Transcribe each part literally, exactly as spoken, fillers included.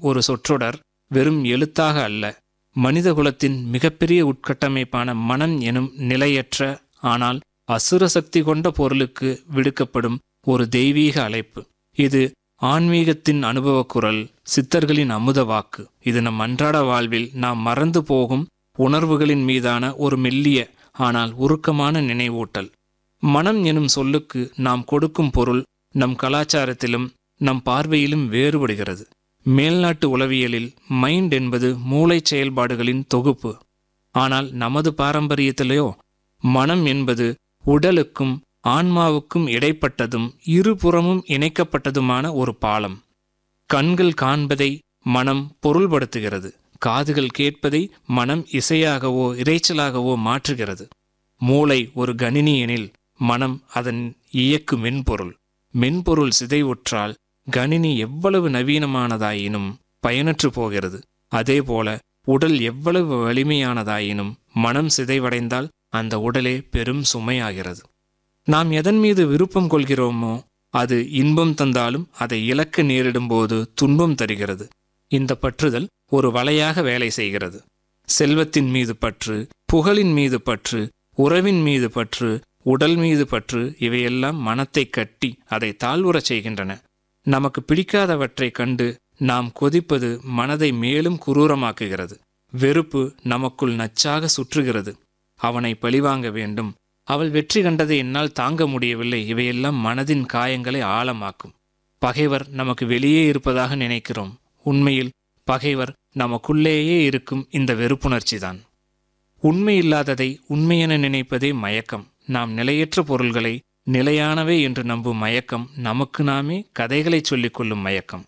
ஒரு சொற்றொடர் வெறும் எழுத்தாக அல்ல, மனிதகுலத்தின் மிகப்பெரிய உட்கட்டமைப்பான மனம் எனும் நிலையற்ற ஆனால் அசுர சக்தி கொண்ட பொருளுக்கு விடுக்கப்படும் ஒரு தெய்வீக அழைப்பு. இது ஆன்மீகத்தின் அனுபவ குரல், சித்தர்களின் அமுத வாக்கு. இது நம் அன்றாட வாழ்வில் நாம் மறந்து போகும் உணர்வுகளின் மீதான ஒரு மெல்லிய ஆனால் உருக்கமான நினைவூட்டல். மனம் எனும் சொல்லுக்கு நாம் கொடுக்கும் பொருள் நம் கலாச்சாரத்திலும் நம் பார்வையிலும் வேறுபடுகிறது. மேல்நாட்டு உளவியலில் மைண்ட் என்பது மூளை செயல்பாடுகளின் தொகுப்பு. ஆனால் நமது பாரம்பரியத்திலேயோ மனம் என்பது உடலுக்கும் ஆன்மாவுக்கும் இடைப்பட்டதும் இருபுறமும் இணைக்கப்பட்டதுமான ஒரு பாலம். கண்கள் காண்பதை மனம் பொருள்படுத்துகிறது. காதுகள் கேட்பதை மனம் இசையாகவோ இரைச்சலாகவோ மாற்றுகிறது. மூளை ஒரு கணினி எனில் மனம் அதன் இயக்கு மென்பொருள். மென்பொருள் சிதைவுற்றால் கணினி எவ்வளவு நவீனமானதாயினும் பயனற்று போகிறது. அதேபோல உடல் எவ்வளவு வலிமையானதாயினும் மனம் சிதைவடைந்தால் அந்த உடலே பெரும் சுமையாகிறது. நாம் எதன் மீது விருப்பம் கொள்கிறோமோ அது இன்பம் தந்தாலும் அதை இழக்க நேரிடும்போது துன்பம் தருகிறது. இந்த பற்றுதல் ஒரு வலையாக வேலை செய்கிறது. செல்வத்தின் மீது பற்று, புகழின் மீது பற்று, உறவின் மீது பற்று, உடல் மீது பற்று, இவையெல்லாம் மனத்தை கட்டி அதை தாழ்வுறச் செய்கின்றன. நமக்கு பிடிக்காதவற்றை கண்டு நாம் கொதிப்பது மனதை மேலும் குரூரமாக்குகிறது. வெறுப்பு நமக்குள் நச்சாக சுற்றுகிறது. அவனை பழிவாங்க வேண்டும், அவள் வெற்றி கண்டதை என்னால் தாங்க முடியவில்லை, இவையெல்லாம் மனதின் காயங்களை ஆழமாக்கும். பகைவர் நமக்கு வெளியே இருப்பதாக நினைக்கிறோம். உண்மையில் பகைவர் நமக்குள்ளேயே இருக்கும் இந்த வெறுப்புணர்ச்சிதான். உண்மையில்லாததை உண்மையென நினைப்பதே மயக்கம். நாம் நிலையற்ற பொருள்களை நிலையானவை என்று நம்பும் மயக்கம் நமக்கு நாமே கதைகளை சொல்லிக் கொள்ளும் மயக்கம்.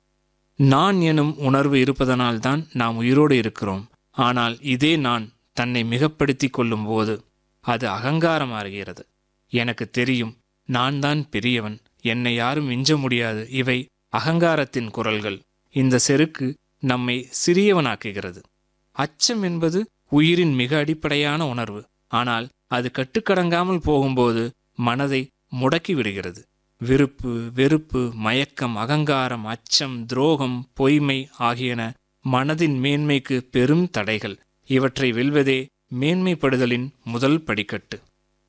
நான் எனும் உணர்வு இருப்பதனால்தான் நாம் உயிரோடு இருக்கிறோம். ஆனால் இதே நான் தன்னை மிகப்படுத்தி கொள்ளும் போது அது அகங்காரமாகிறது. எனக்கு தெரியும், நான் தான் பெரியவன், என்னை யாரும் மிஞ்ச முடியாது. இவை அகங்காரத்தின் குரல்கள். இந்த செருக்கு நம்மை சிறியவனாக்குகிறது. அச்சம் என்பது உயிரின் மிக அடிப்படையான உணர்வு. ஆனால் அது கட்டுக்கடங்காமல் போகும்போது மனதை முடக்கி விடுகிறது. விருப்பு, வெறுப்பு, மயக்கம், அகங்காரம், அச்சம், துரோகம், பொய்மை ஆகியன மனதின் மேன்மைக்கு பெரும் தடைகள். இவற்றை வெல்வதே மேன்மைப்படுதலின் முதல் படிக்கட்டு.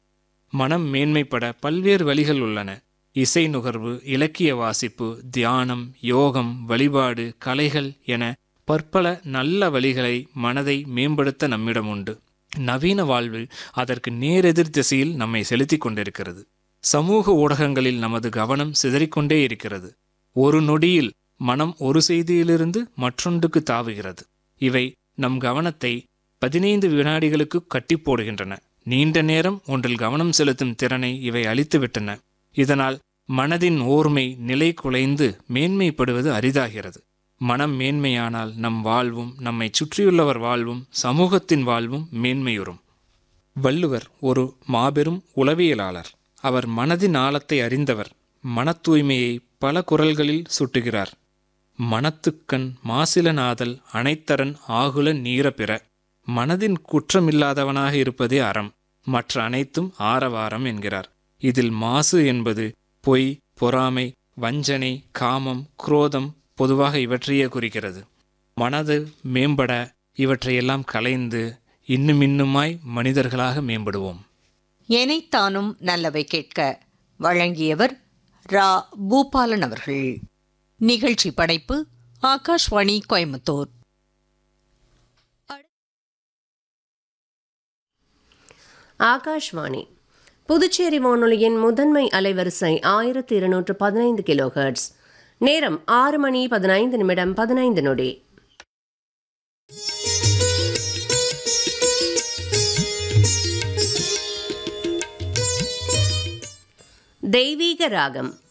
மனம் மேன்மைப்பட பல்வேறு வழிகள் உள்ளன. இசை நுகர்வு, இலக்கிய வாசிப்பு, தியானம், யோகம், வழிபாடு, கலைகள் என பற்பல நல்ல வழிகளை மனதை மேம்படுத்த நம்மிடம் உண்டு. நவீன வாழ்வு அதற்கு நேரெதிர் திசையில் நம்மை செலுத்தி கொண்டிருக்கிறது. சமூக ஊடகங்களில் நமது கவனம் சிதறிக்கொண்டே இருக்கிறது. ஒரு நொடியில் மனம் ஒரு செய்தியிலிருந்து மற்றொன்றுக்கு தாவுகிறது. இவை நம் கவனத்தை பதினைந்து வினாடிகளுக்கு கட்டி போடுகின்றன. நீண்ட நேரம் ஒன்றில் கவனம் செலுத்தும் திறனை இவை அளித்துவிட்டன. இதனால் மனதின் ஓர்மை நிலை குலைந்து மேன்மைப்படுவது அரிதாகிறது. மனம் மேன்மையானால் நம் வாழ்வும் நம்மை சுற்றியுள்ளவர் வாழ்வும் சமூகத்தின் வாழ்வும் மேன்மையுறும். வள்ளுவர் ஒரு மாபெரும் உளவியலாளர். அவர் மனதின் ஆழத்தை அறிந்தவர். மன தூய்மையை பல குரல்களில் சுட்டுகிறார். மனத்துக்கண் மாசிலனாதல் அனைத்தரன் ஆகுல நீர பிற. மனதின் குற்றமில்லாதவனாக இருப்பதே அறம், மற்ற அனைத்தும் ஆரவாரம் என்கிறார். இதில் மாசு என்பது பொய், பொறாமை, வஞ்சனை, காமம், குரோதம் பொதுவாக இவற்றையே குறிக்கிறது. மனது மேம்பட இவற்றையெல்லாம் களைந்து இன்னும் இன்னுமாய் மனிதர்களாக மேம்படுவோம். எனைத்தானும் நல்லவை கேட்க வழங்கியவர் ரா பூபாலன் அவர்கள். நிகழ்ச்சி படைப்பு ஆகாஷ்வாணி கோயம்புத்தூர். ஆகாஷ்வாணி புதுச்சேரி வானொலியின் முதன்மை அலைவரிசை ஆயிரத்தி இருநூற்று பதினைந்து கிலோ ஹெர்ட்ஸ். நேரம் ஆறு மணி பதினைந்து நிமிடம் பதினைந்து நொடி. தெய்வீக ராகம்.